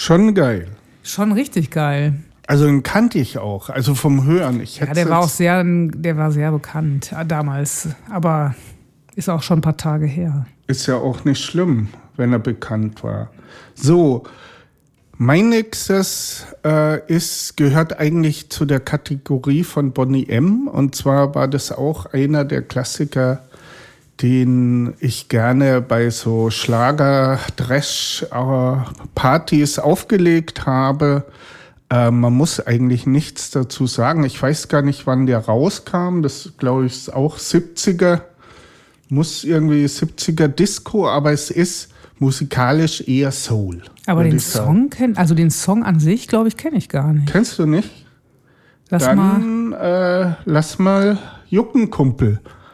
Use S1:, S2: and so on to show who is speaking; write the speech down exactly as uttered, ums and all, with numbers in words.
S1: Schon geil.
S2: Schon richtig geil.
S1: Also den kannte ich auch, also vom Hören. Ich
S2: ja, der war auch sehr, der war sehr bekannt damals, aber ist auch schon ein paar Tage her.
S1: Ist ja auch nicht schlimm, wenn er bekannt war. So, mein nächstes äh, ist, gehört eigentlich zu der Kategorie von Boney M. Und zwar war das auch einer der Klassiker, den ich gerne bei so Schlager-Dresch-Partys aufgelegt habe. Äh, man muss eigentlich nichts dazu sagen. Ich weiß gar nicht, wann der rauskam. Das, glaube ich, ist auch siebziger. Muss irgendwie siebziger Disco, aber es ist musikalisch eher Soul.
S2: Aber den Song kenn, also den Song an sich, glaube ich, kenne ich gar nicht.
S1: Kennst du nicht?
S2: Lass
S1: Dann
S2: mal.
S1: Äh, lass mal jucken, Kumpel.